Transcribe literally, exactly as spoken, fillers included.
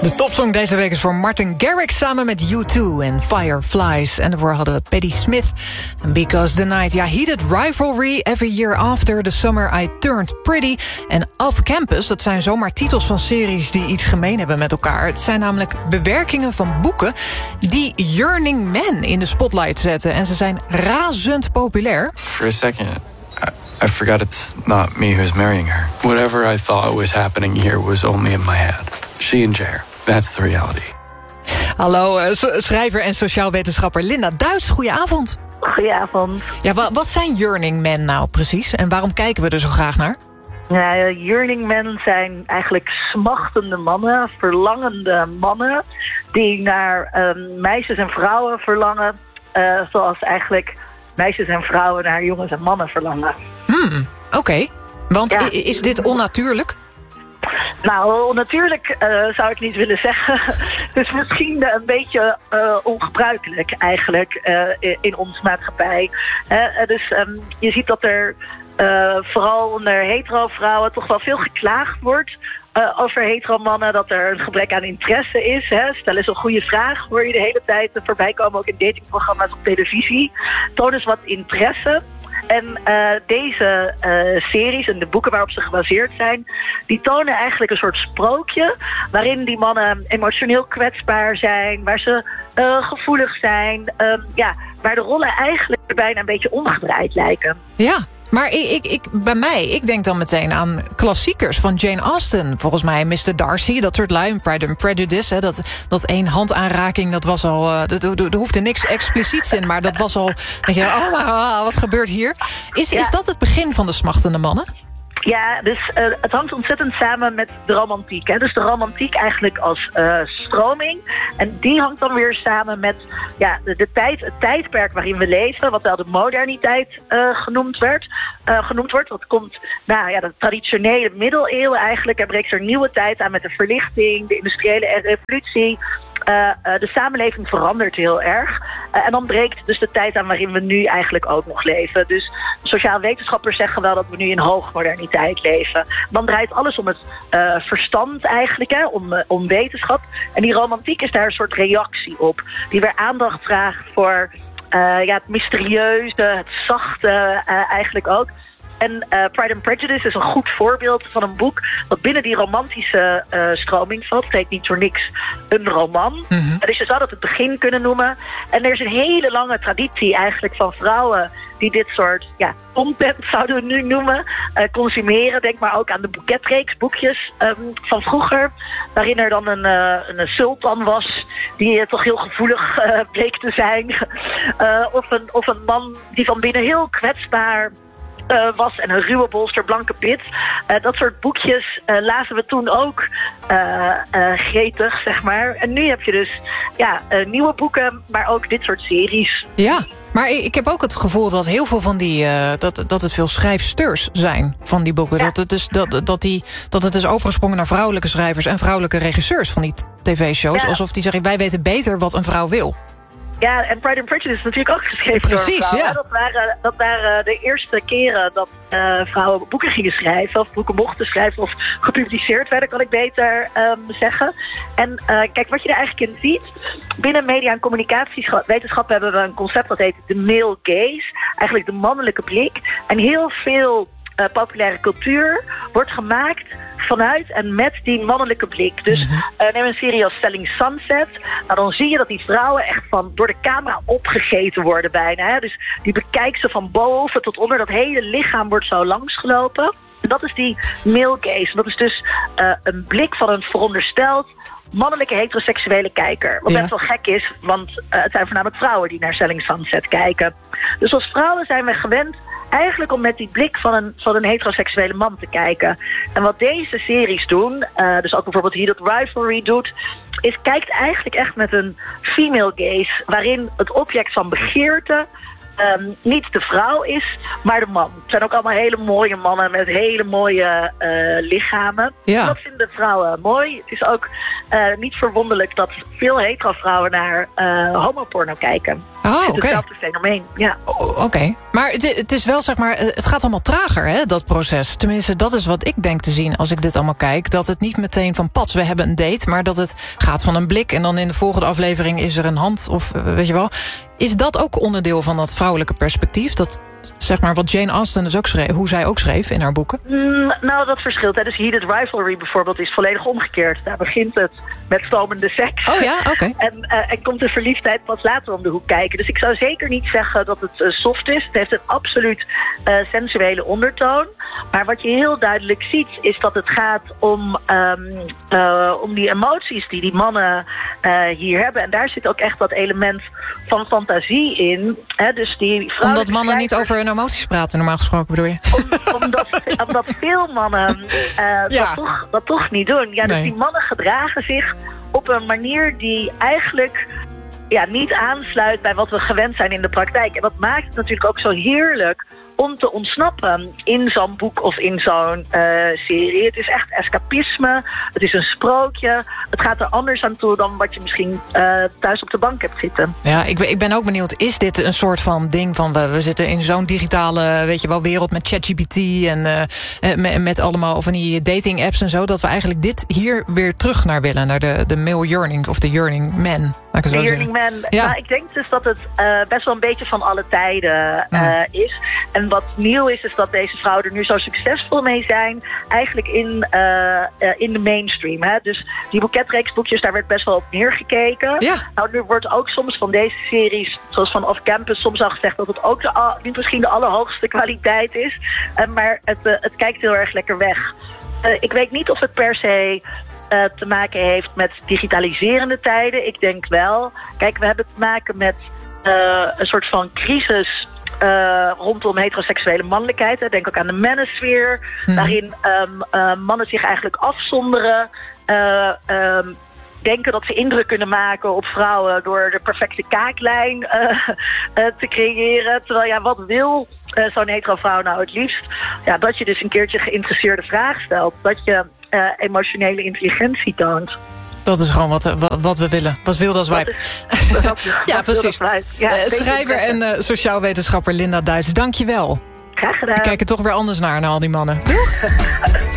De topsong deze week is voor Martin Garrix samen met U twee en Fireflies. En daarvoor hadden we Patti Smith en Because the Night. Ja, Heated Rivalry, Every Year After, The Summer I Turned Pretty en Off Campus. Dat zijn zomaar titels van series die iets gemeen hebben met elkaar. Het zijn namelijk bewerkingen van boeken die Yearning Men in de spotlight zetten. En ze zijn razend populair. For a second, I, I forgot it's not me who's marrying her. Whatever I thought was happening here was only in my head. She and Jer. That's the reality. Hallo, uh, schrijver en sociaal wetenschapper Linda Duits. Goedenavond. Goedenavond. Ja, wa- wat zijn Yearning Men nou precies? En waarom kijken we er zo graag naar? Ja, Yearning Men zijn eigenlijk smachtende mannen, verlangende mannen... die naar um, meisjes en vrouwen verlangen... Uh, zoals eigenlijk meisjes en vrouwen naar jongens en mannen verlangen. Hmm, oké. Okay. Want ja. Is dit onnatuurlijk? Nou, natuurlijk uh, zou ik niet willen zeggen. Het is misschien uh, een beetje uh, ongebruikelijk eigenlijk uh, in onze maatschappij. Uh, dus um, je ziet dat er uh, vooral onder hetero-vrouwen toch wel veel geklaagd wordt... Uh, over hetero-mannen, dat er een gebrek aan interesse is. Hè. Stel eens een goede vraag, hoor je de hele tijd voorbij komen, ook in datingprogramma's op televisie. Toon eens wat interesse. En uh, deze uh, series en de boeken waarop ze gebaseerd zijn... die tonen eigenlijk een soort sprookje... waarin die mannen emotioneel kwetsbaar zijn... waar ze uh, gevoelig zijn... Um, ja, waar de rollen eigenlijk bijna een beetje omgedraaid lijken. Ja, maar ik, ik, ik, bij mij, ik denk dan meteen aan klassiekers van Jane Austen. Volgens mij mister Darcy, dat soort lui, Pride and Prejudice. Hè, dat, dat één handaanraking, dat was al... Uh, er hoefde niks expliciets in, maar dat was al... denk je, oh, maar, wat gebeurt hier? Is, ja. is dat het begin van de smachtende mannen? Ja, dus uh, het hangt ontzettend samen met de romantiek. Hè? Dus de romantiek eigenlijk als uh, stroming. En die hangt dan weer samen met ja, de, de tijd, het tijdperk waarin we leven. Wat wel de moderniteit uh, genoemd, werd, uh, genoemd wordt. Dat komt nou, ja, de traditionele middeleeuwen eigenlijk. Er breekt er nieuwe tijd aan met de verlichting, de industriële revolutie. Uh, uh, de samenleving verandert heel erg. Uh, en dan breekt dus de tijd aan waarin we nu eigenlijk ook nog leven. Dus sociaal wetenschappers zeggen wel dat we nu in hoogmoderniteit leven. Dan draait alles om het uh, verstand eigenlijk, hè, om, uh, om wetenschap. En die romantiek is daar een soort reactie op. Die weer aandacht vraagt voor uh, ja, het mysterieuze, het zachte uh, eigenlijk ook. En uh, Pride and Prejudice is een goed voorbeeld van een boek... dat binnen die romantische uh, stroming valt. Het heet niet voor niks een roman. Mm-hmm. Dus je zou dat het begin kunnen noemen. En er is een hele lange traditie eigenlijk van vrouwen... die dit soort ja, content, zouden we nu noemen, uh, consumeren. Denk maar ook aan de boeketreeks, boekjes um, van vroeger... waarin er dan een, uh, een sultan was... die uh, toch heel gevoelig uh, bleek te zijn. uh, of, een, of een man die van binnen heel kwetsbaar... Uh, was en een ruwe bolster, blanke pit. Uh, dat soort boekjes uh, lazen we toen ook uh, uh, gretig, zeg maar. En nu heb je dus ja, uh, nieuwe boeken, maar ook dit soort series. Ja, maar ik heb ook het gevoel dat heel veel van die... Uh, dat, dat het veel schrijfsters zijn van die boeken. Ja. Dat, het dus, dat, dat, die, dat het is overgesprongen naar vrouwelijke schrijvers... en vrouwelijke regisseurs van die tv-shows. Ja. Alsof die zeggen, wij weten beter wat een vrouw wil. Ja, en Pride and Prejudice is natuurlijk ook geschreven Precies, door vrouwen. Ja. Dat waren, dat waren de eerste keren dat uh, vrouwen boeken gingen schrijven... of boeken mochten schrijven of gepubliceerd werden, kan ik beter um, zeggen. En uh, kijk, wat je er eigenlijk in ziet... binnen media- en communicatiewetenschap hebben we een concept... dat heet de male gaze, eigenlijk de mannelijke blik. En heel veel uh, populaire cultuur wordt gemaakt... vanuit en met die mannelijke blik. Dus uh, neem een serie als Selling Sunset. Nou, dan zie je dat die vrouwen echt van door de camera opgegeten worden bijna. Hè? Dus die bekijkt ze van boven tot onder. Dat hele lichaam wordt zo langsgelopen. En dat is die male gaze. Dat is dus uh, een blik van een verondersteld mannelijke heteroseksuele kijker. Wat ja. best wel gek is, want uh, het zijn voornamelijk vrouwen die naar Selling Sunset kijken. Dus als vrouwen zijn we gewend eigenlijk om met die blik van een, van een heteroseksuele man te kijken. En wat deze series doen, uh, dus ook bijvoorbeeld Heated Rivalry doet, is kijkt eigenlijk echt met een female gaze, waarin het object van begeerte Um, niet de vrouw is, maar de man. Het zijn ook allemaal hele mooie mannen met hele mooie uh, lichamen. Ja. Dat vinden vrouwen mooi. Het is ook uh, niet verwonderlijk dat veel hetero vrouwen naar uh, homoporno kijken. Oh, oké. Het is hetzelfde fenomeen, ja. Oh, oké. Okay. Maar het, het is wel, zeg maar, het gaat allemaal trager, hè, dat proces. Tenminste, dat is wat ik denk te zien als ik dit allemaal kijk. Dat het niet meteen van pats, we hebben een date, maar dat het gaat van een blik en dan in de volgende aflevering is er een hand of weet je wel. Is dat ook onderdeel van dat vrouwelijke perspectief? Dat, zeg maar, wat Jane Austen dus ook schreef, hoe zij ook schreef in haar boeken? Mm, nou, dat verschilt. Hè. Dus Heated Rivalry bijvoorbeeld is volledig omgekeerd. Daar begint het met stomende seks. Oh ja, oké. Okay. En, uh, en komt de verliefdheid pas later om de hoek kijken. Dus ik zou zeker niet zeggen dat het uh, soft is. Het heeft een absoluut uh, sensuele ondertoon. Maar wat je heel duidelijk ziet, is dat het gaat om, um, uh, om die emoties die die mannen uh, hier hebben. En daar zit ook echt dat element van fantasie in. Hè. Dus die Omdat mannen niet over hun emoties praten, normaal gesproken, bedoel je? Om, omdat, omdat veel mannen uh, ja. dat, toch, dat toch niet doen. Ja, dus nee. Die mannen gedragen zich op een manier die eigenlijk ja, niet aansluit bij wat we gewend zijn in de praktijk. En dat maakt het natuurlijk ook zo heerlijk om te ontsnappen in zo'n boek of in zo'n uh, serie. Het is echt escapisme, het is een sprookje. Het gaat er anders aan toe dan wat je misschien uh, thuis op de bank hebt zitten. Ja, ik ben, ik ben ook benieuwd, is dit een soort van ding van... we, we zitten in zo'n digitale, weet je wel, wereld met ChatGPT... en uh, met, met allemaal van die dating apps en zo... dat we eigenlijk dit hier weer terug naar willen, naar de, de male yearning of de yearning man. De yearning man. Ja. Nou, ik denk dus dat het uh, best wel een beetje van alle tijden uh, ja. is. En wat nieuw is, is dat deze vrouwen er nu zo succesvol mee zijn. Eigenlijk in, uh, uh, in de mainstream. Hè? Dus die boeketreeksboekjes, daar werd best wel op neergekeken. Ja. Nou, nu wordt ook soms van deze series, zoals van Off Campus, soms al gezegd dat het ook de, niet misschien de allerhoogste kwaliteit is. Uh, maar het, uh, het kijkt heel erg lekker weg. Uh, ik weet niet of het per se Uh, te maken heeft met digitaliserende tijden. Ik denk wel. Kijk, we hebben te maken met uh, een soort van crisis uh, rondom heteroseksuele mannelijkheid. Hè. Denk ook aan de manosphere, hmm. waarin um, uh, mannen zich eigenlijk afzonderen. Uh, um, denken dat ze indruk kunnen maken op vrouwen door de perfecte kaaklijn uh, uh, te creëren. Terwijl, ja, wat wil uh, zo'n hetero vrouw nou het liefst? Ja, dat je dus een keertje geïnteresseerde vraag stelt. Dat je Uh, emotionele intelligentie toont. Dat is gewoon wat, wat, wat we willen. Wat wil dat wij? Ja, precies. Ja, uh, schrijver en uh, sociaal wetenschapper Linda Duits, dank je wel. Graag gedaan. Ik kijk er toch weer anders naar, naar al die mannen. Doeg!